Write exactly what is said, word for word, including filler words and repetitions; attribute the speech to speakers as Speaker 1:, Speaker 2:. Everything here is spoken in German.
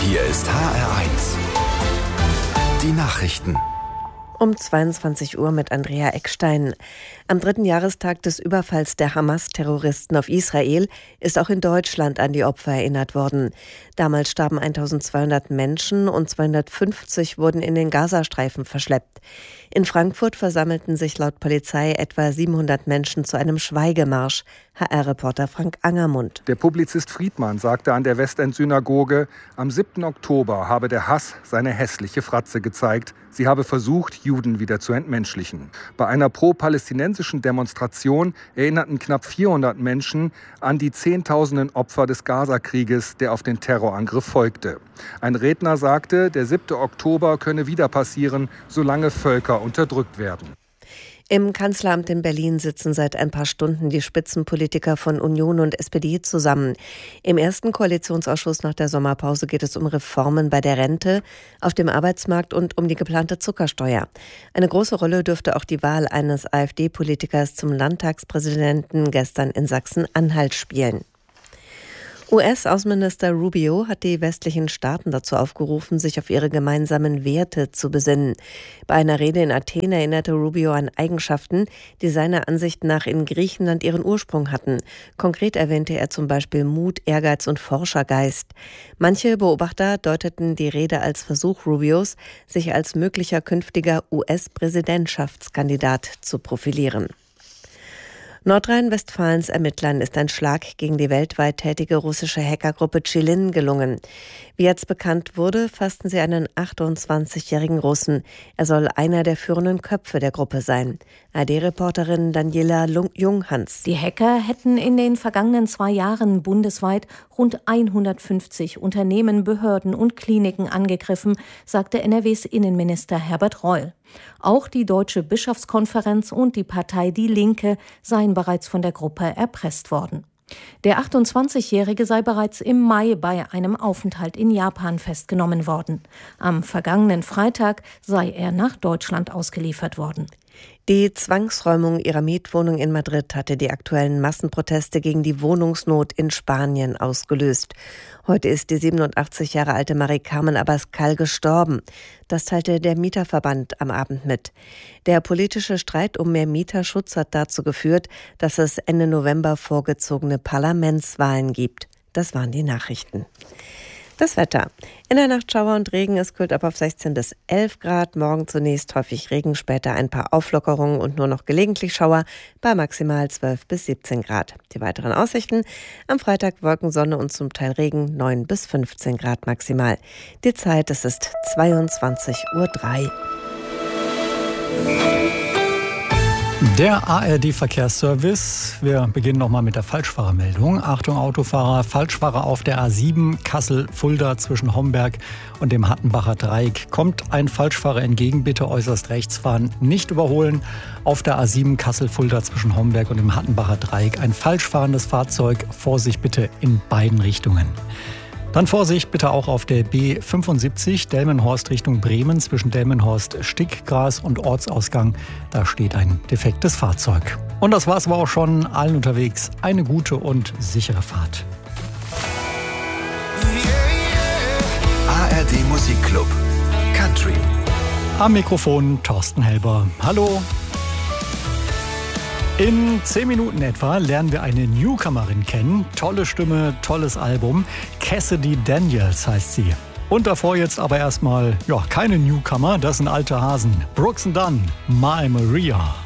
Speaker 1: Hier ist H R eins. Die Nachrichten.
Speaker 2: Um zweiundzwanzig Uhr mit Andrea Eckstein. Am dritten Jahrestag des Überfalls der Hamas-Terroristen auf Israel ist auch in Deutschland an die Opfer erinnert worden. Damals starben eintausendzweihundert Menschen und zweihundertfünfzig wurden in den Gazastreifen verschleppt. In Frankfurt versammelten sich laut Polizei etwa siebenhundert Menschen zu einem Schweigemarsch. H R-Reporter Frank Angermund.
Speaker 3: Der Publizist Friedmann sagte an der Westend-Synagoge, am siebten Oktober habe der Hass seine hässliche Fratze gezeigt. Sie habe versucht, Juden wieder zu entmenschlichen. Bei einer pro-palästinensischen Demonstration erinnerten knapp vierhundert Menschen an die Zehntausenden Opfer des Gazakrieges, der auf den Terrorangriff folgte. Ein Redner sagte, der siebte Oktober könne wieder passieren, solange Völker unterdrückt werden.
Speaker 2: Im Kanzleramt in Berlin sitzen seit ein paar Stunden die Spitzenpolitiker von Union und S P D zusammen. Im ersten Koalitionsausschuss nach der Sommerpause geht es um Reformen bei der Rente, auf dem Arbeitsmarkt und um die geplante Zuckersteuer. Eine große Rolle dürfte auch die Wahl eines AfD-Politikers zum Landtagspräsidenten gestern in Sachsen-Anhalt spielen. U S-Außenminister Rubio hat die westlichen Staaten dazu aufgerufen, sich auf ihre gemeinsamen Werte zu besinnen. Bei einer Rede in Athen erinnerte Rubio an Eigenschaften, die seiner Ansicht nach in Griechenland ihren Ursprung hatten. Konkret erwähnte er zum Beispiel Mut, Ehrgeiz und Forschergeist. Manche Beobachter deuteten die Rede als Versuch Rubios, sich als möglicher künftiger U S-Präsidentschaftskandidat zu profilieren. Nordrhein-Westfalens Ermittlern ist ein Schlag gegen die weltweit tätige russische Hackergruppe Tschilin gelungen. Wie jetzt bekannt wurde, fassten sie einen achtundzwanzigjährigen Russen. Er soll einer der führenden Köpfe der Gruppe sein. A D-Reporterin Daniela Junghans.
Speaker 4: Die Hacker hätten in den vergangenen zwei Jahren bundesweit rund hundertfünfzig Unternehmen, Behörden und Kliniken angegriffen, sagte N R Ws Innenminister Herbert Reul. Auch die Deutsche Bischofskonferenz und die Partei Die Linke seien bereits von der Gruppe erpresst worden. Der achtundzwanzigjährige sei bereits im Mai bei einem Aufenthalt in Japan festgenommen worden. Am vergangenen Freitag sei er nach Deutschland ausgeliefert worden.
Speaker 2: Die Zwangsräumung ihrer Mietwohnung in Madrid hatte die aktuellen Massenproteste gegen die Wohnungsnot in Spanien ausgelöst. Heute ist die siebenundachtzig Jahre alte Mari Carmen Abascal gestorben. Das teilte der Mieterverband am Abend mit. Der politische Streit um mehr Mieterschutz hat dazu geführt, dass es Ende November vorgezogene Parlamentswahlen gibt. Das waren die Nachrichten. Das Wetter. In der Nacht Schauer und Regen, es kühlt ab auf sechzehn bis elf Grad. Morgen zunächst häufig Regen, später ein paar Auflockerungen und nur noch gelegentlich Schauer bei maximal zwölf bis siebzehn Grad. Die weiteren Aussichten: am Freitag Wolken, Sonne und zum Teil Regen, neun bis fünfzehn Grad maximal. Die Zeit, es ist zweiundzwanzig Uhr drei.
Speaker 5: Der A R D-Verkehrsservice. Wir beginnen nochmal mit der Falschfahrermeldung. Achtung Autofahrer, Falschfahrer auf der A sieben Kassel-Fulda zwischen Homberg und dem Hattenbacher Dreieck. Kommt ein Falschfahrer entgegen, bitte äußerst rechts fahren, nicht überholen. Auf der A sieben Kassel-Fulda zwischen Homberg und dem Hattenbacher Dreieck ein falsch fahrendes Fahrzeug. Vorsicht bitte in beiden Richtungen. Dann Vorsicht bitte auch auf der B fünfundsiebzig Delmenhorst Richtung Bremen zwischen Delmenhorst Stickgras und Ortsausgang. Da steht ein defektes Fahrzeug. Und das war's aber auch schon. Allen unterwegs eine gute und sichere Fahrt.
Speaker 1: A R D Musikclub Country.
Speaker 5: Am Mikrofon Thorsten Helber. Hallo. In zehn Minuten etwa lernen wir eine Newcomerin kennen. Tolle Stimme, tolles Album. Cassidy Daniels heißt sie. Und davor jetzt aber erstmal, ja, keine Newcomer, das sind alte Hasen. Brooks and Dunn, My Maria.